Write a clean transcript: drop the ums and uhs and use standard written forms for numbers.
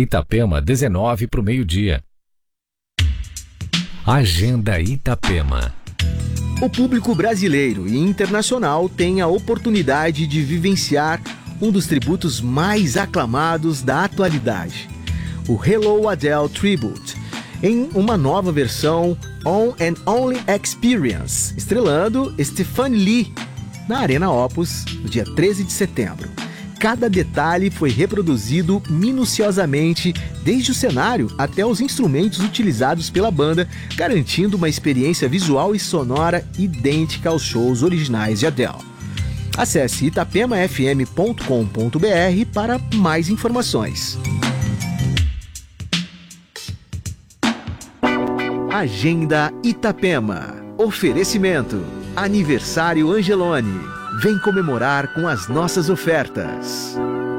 Itapema, 19 para o meio-dia. Agenda Itapema. O público brasileiro e internacional tem a oportunidade de vivenciar um dos tributos mais aclamados da atualidade, o Hello Adele Tribute, em uma nova versão On and Only Experience, estrelando Stephanie Lee na Arena Opus no dia 13 de setembro. Cada detalhe foi reproduzido minuciosamente, desde o cenário até os instrumentos utilizados pela banda, garantindo uma experiência visual e sonora idêntica aos shows originais de Adele. Acesse itapemafm.com.br para mais informações. Agenda Itapema. Oferecimento: Aniversário Angeloni. Vem comemorar com as nossas ofertas.